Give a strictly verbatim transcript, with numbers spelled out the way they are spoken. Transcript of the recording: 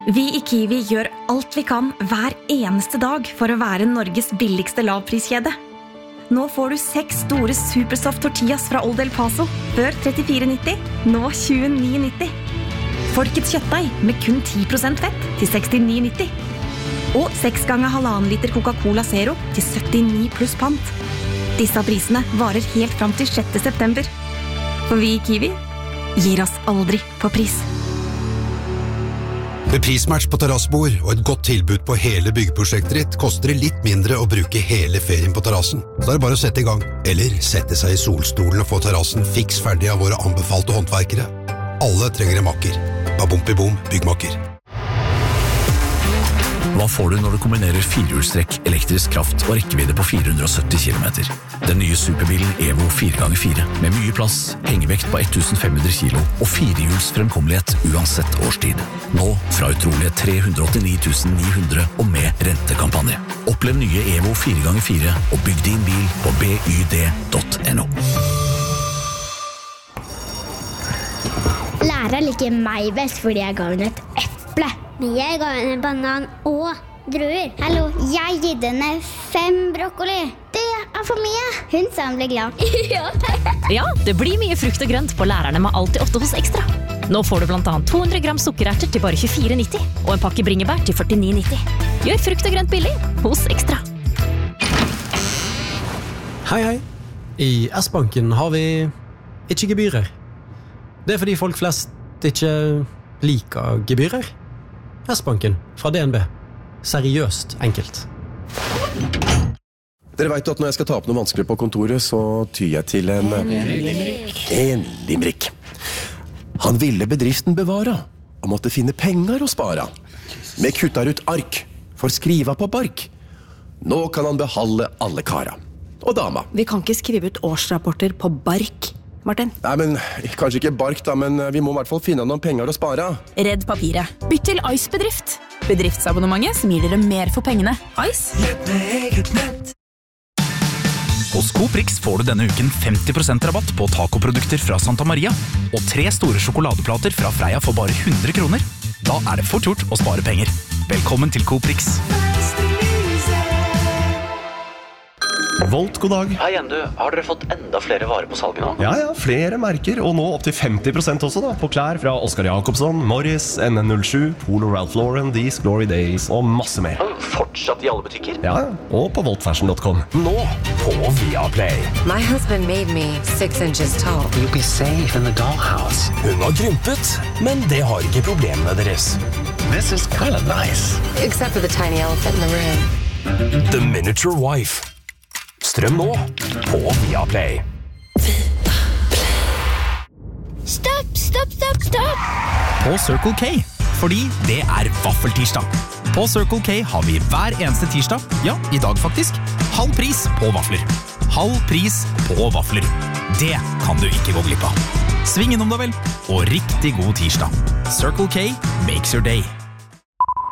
Vi i Kiwi gjør alt vi kan hver eneste dag for å være Norges billigste lavpriskjede. Nå får du seks store Supersoft tortillas fra Old El Paso, før trettifire nitti, nå tjueni nitti. Folkets kjøttdeig med kun ti prosent fett til sekstini nitti. Og seks ganger halvannen liter Coca-Cola Zero til syttini pluss pant. Disse prisene varer helt fram til sjette september. For vi i Kiwi gir oss aldri på pris. Med prismatch på terrassebord og et godt tilbud på hele byggeprosjektet ditt koster det litt mindre å bruke hele ferien på terrassen. Så er det bare å sette i gang, eller sette seg i solstolen og få terrassen fiks ferdig av våre anbefalte håndverkere. Alle trenger en makker. Babumpi-bom, byggmakker. Hva får du når du kombinerer firehjulstrekk, elektrisk kraft og rekkevidde på fire hundre og sytti kilometer? Den nye superbilen Evo fire ganger fire, med mye plass, hengevekt på femten hundre kilo og firehjuls fremkommelighet uansett årstid. Nå fra utrolige tre hundre og åttini tusen ni hundre og med rentekampanje. Opplev nye Evo fire ganger fire og bygg din bil på b y d punktum no. Læreren liker meg best fordi jeg ga henne et eple. Men jeg ga henne banan og druer. Hallo, jeg gitt henne fem brokkoli. Det er for mye. Hun sa hun ble glad. Ja. Ja, det blir mye frukt og grønt på lærerne med alltid åtte hos Ekstra. Nå får du blant annet to hundre gram sukkererter til bare tjuefire nitti og en pakke bringebær til førtini nitti. Gjør frukt og grønt billig hos Ekstra. Hei, hei. I S-banken har vi ikke gebyrer. Det er fordi folk flest ikke liker gebyrer. S-banken fra D N B. Seriøst enkelt. Dere vet at når jeg skal ta opp noe vanskelig på kontoret, så tyr jeg til en... En limerick. En limerick. Han ville bedriften bevara, og måtte finne penger å spara. Med kuttar ut ark, for skriva på bark. Nå kan han behalde alle kara. Og dama. Vi kan ikke skrive ut årsrapporter på bark, Martin. Nei, men kanskje ikke bark da, men vi må i hvert fall finne noen penger å spare. Redd papiret. Bytt til Ice Bedrift. Bedriftsabonnementet som gir dere mer for pengene. Ice. Lett med eget nett. Hos Coprix får du denne uken femti prosent rabatt på tacoprodukter fra Santa Maria og tre store sjokoladeplater fra Freia for bare hundre kroner. Da er det fort gjort å spare penger. Velkommen til Coprix. Volt, god dag. Hei igjen, du. Har dere fått enda flere varer på salget nå? Ja, ja, flere merker, og nå opp til femti prosent også da, på klær fra Oscar Jacobsson, Morris, N N null sju, Polo Ralph Lauren, These Glory Days og masse mer. Fortsatt i alle butikker? Ja, og på volt fashion punktum com. Nå på Viaplay. My husband made me six inches tall. You'll be safe in the dollhouse. Hun har krympet, men det har ikke problemene deres. This is kind of nice. Except for the tiny elephant in the room. The Miniature Wife. Strøm nå på Viaplay. Stopp, stopp, stopp, stopp! På Circle K, fordi det er vaffeltirsdag. På Circle K har vi hver eneste tirsdag, ja, i dag faktisk, halv pris på vafler. Halv pris på vafler. Det kan du ikke gå glipp av. Sving innom da vel, og riktig god tirsdag. Circle K makes your day.